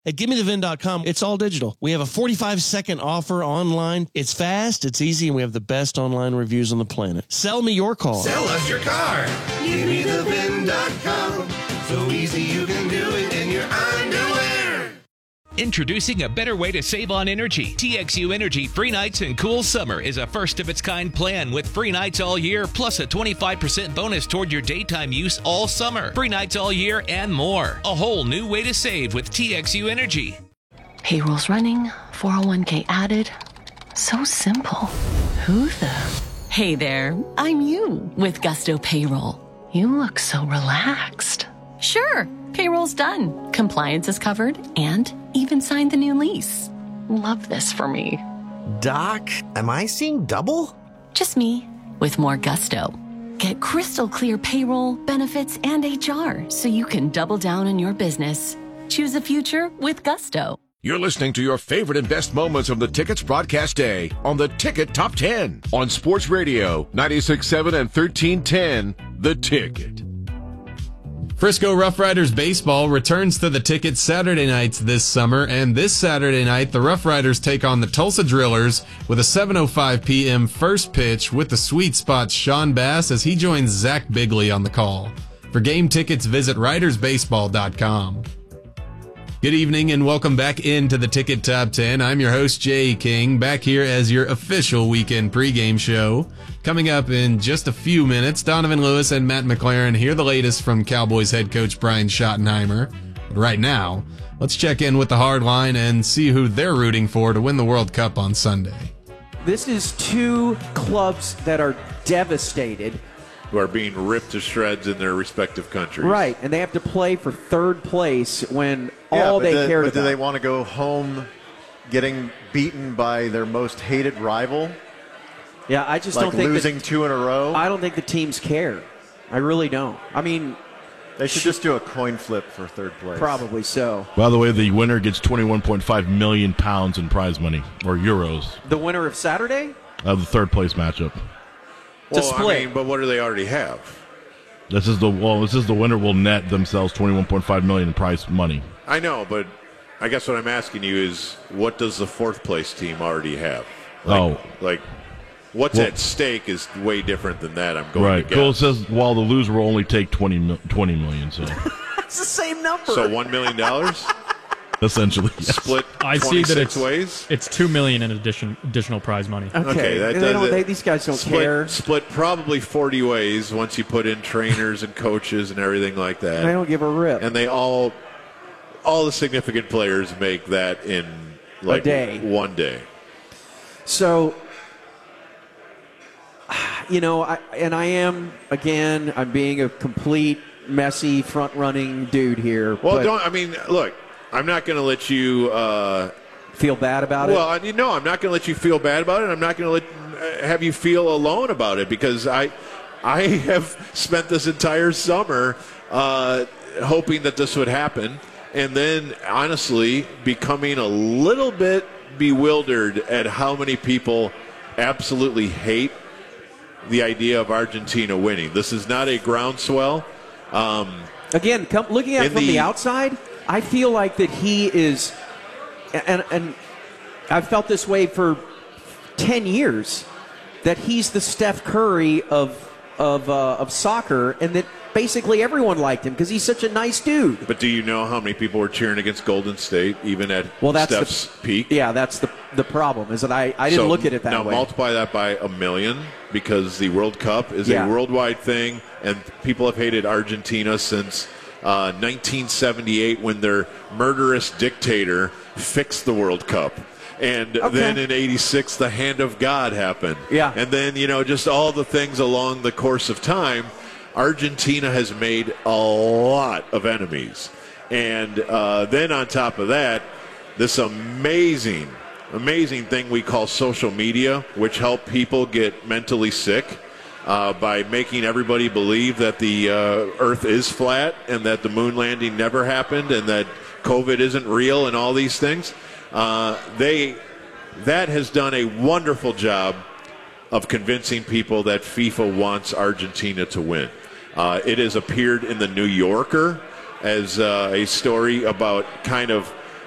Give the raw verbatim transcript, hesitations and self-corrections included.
At gimme the vin dot com, it's all digital. We have a forty-five second offer online. It's fast, it's easy, and we have the best online reviews on the planet. Sell me your car. Sell us your car. gimme the vin dot com. So easy you can do it in your underwear. Introducing a better way to save on energy. T X U Energy Free Nights and Cool Summer is a first-of-its-kind plan with free nights all year, plus a twenty-five percent bonus toward your daytime use all summer. Free nights all year and more. A whole new way to save with T X U Energy. Payroll's running, four oh one k added. So simple. Who the? Hey there, I'm you with Gusto Payroll. You look so relaxed. Sure, payroll's done. Compliance is covered and even signed the new lease. Love this for me. Doc, am I seeing double? Just me with more gusto. Get crystal clear payroll, benefits, and H R so you can double down on your business. Choose a future with Gusto. You're listening to your favorite and best moments of the Ticket's broadcast day on the Ticket Top ten on Sports Radio ninety-six point seven and thirteen ten, The Ticket. Frisco Rough Riders baseball returns to the Ticket Saturday nights this summer, and this Saturday night, the Rough Riders take on the Tulsa Drillers with a seven oh five p.m. first pitch with the Sweet Spot's Sean Bass as he joins Zach Bigley on the call. For game tickets, visit riders baseball dot com. Good evening and welcome back into the Ticket Top ten. I'm your host, Jay King, back here as your official weekend pregame show. Coming up in just a few minutes, Donovan Lewis and Matt McLaren hear the latest from Cowboys head coach Brian Schottenheimer. But right now, let's check in with the hard line and see who they're rooting for to win the World Cup on Sunday. This is two clubs that are devastated. Who are being ripped to shreds in their respective countries. Right, and they have to play for third place when yeah, all they do, cared but about. Do they want to go home getting beaten by their most hated rival? Yeah, I just like don't think losing that, two in a row. I don't think the teams care. I really don't. I mean, they should just do a coin flip for third place. Probably so. By the way, the winner gets twenty-one point five million pounds in prize money, or euros. The winner of Saturday? Of the third place matchup. Well, to split. I mean, but what do they already have? This is the well. This is the winner will net themselves twenty-one point five million in prize money. I know, but I guess what I'm asking you is, what does the fourth place team already have? Like, oh, like what's well, at stake is way different than that. I'm going right. to guess. Cool. It says while the loser will only take twenty, twenty million. So that's the same number. So one million dollars. Essentially, yes. Split I see that it's ways. It's two million in addition additional prize money. Okay, okay that they does don't, it. they, these guys don't split, care. Split probably forty ways once you put in trainers and coaches and everything like that. They don't give a rip. And they all, all the significant players make that in like a day, one day. So, you know, I, and I am again. I'm being a complete messy front-running dude here. Well, but don't. I mean, look. I'm not going to let you uh, feel bad about well, it. Well, no, I'm not going to let you feel bad about it. I'm not going to let have you feel alone about it because I, I have spent this entire summer uh, hoping that this would happen, and then honestly becoming a little bit bewildered at how many people absolutely hate the idea of Argentina winning. This is not a groundswell. Um, Again, come, looking at it from the, the outside, I feel like that he is, and, and I've felt this way for ten years, that he's the Steph Curry of of uh, of soccer, and that basically everyone liked him because he's such a nice dude. But do you know how many people were cheering against Golden State, even at well, that's Steph's the, peak? Yeah, that's the the problem, is that I, I didn't so look at it that now way. Now multiply that by a million, because the World Cup is yeah. a worldwide thing, and people have hated Argentina since Uh, nineteen seventy-eight, when their murderous dictator fixed the World Cup. And okay. then in eighty-six, the hand of God happened. Yeah. And then, you know, just all the things along the course of time, Argentina has made a lot of enemies. And uh, then on top of that, this amazing, amazing thing we call social media, which help people get mentally sick. Uh, by making everybody believe that the uh, Earth is flat and that the moon landing never happened and that COVID isn't real and all these things. Uh, they that has done a wonderful job of convincing people that FIFA wants Argentina to win. Uh, it has appeared in the New Yorker as uh, a story about kind of